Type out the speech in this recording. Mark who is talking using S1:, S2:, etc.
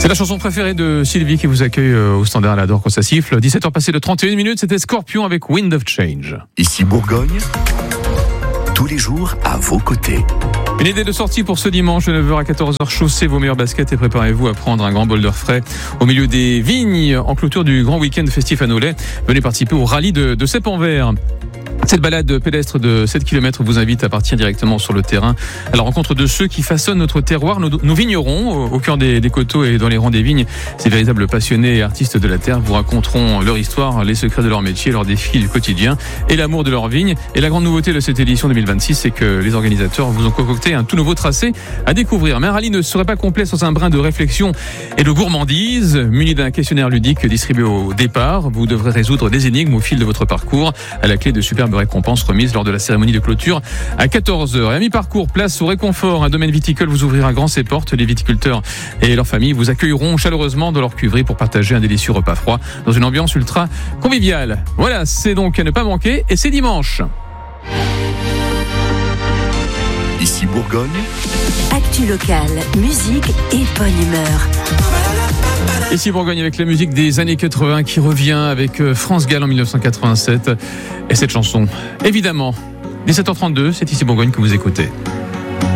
S1: C'est la chanson préférée de Sylvie qui vous accueille au standard. Elle adore quand ça siffle. 17h passées de 31 minutes, c'était Scorpion avec Wind of Change.
S2: Ici Bourgogne, tous les jours à vos côtés.
S1: Une idée de sortie pour ce dimanche de 9h à 14h. Chaussez vos meilleurs baskets et préparez-vous à prendre un grand bol d'air frais au milieu des vignes en clôture du grand week-end festif à Nolay. Venez participer au rallye de Cep-en-Vert. Cette balade pédestre de 7 km vous invite à partir directement sur le terrain à la rencontre de ceux qui façonnent notre terroir, nos vignerons au cœur des coteaux et dans les rangs des vignes. Ces véritables passionnés et artistes de la terre vous raconteront leur histoire, les secrets de leur métier, leurs défis du quotidien et l'amour de leur vigne. Et la grande nouveauté de cette édition 2026, c'est que les organisateurs vous ont concocté un tout nouveau tracé à découvrir. Mais un rallye ne serait pas complet sans un brin de réflexion et de gourmandise. Muni d'un questionnaire ludique distribué au départ, vous devrez résoudre des énigmes au fil de votre parcours à la clé de superbes récompenses remises lors de la cérémonie de clôture à 14h. Et à mi-parcours, place au réconfort. Un domaine viticole vous ouvrira grand ses portes. Les viticulteurs et leurs familles vous accueilleront chaleureusement dans leur cuverie pour partager un délicieux repas froid dans une ambiance ultra conviviale. Voilà, c'est donc à ne pas manquer et c'est dimanche.
S2: Ici Bourgogne,
S3: actu locale, musique et bonne humeur.
S1: Ici Bourgogne avec la musique des années 80 qui revient avec France Gall en 1987 et cette chanson, évidemment, 17h32, c'est Ici Bourgogne que vous écoutez.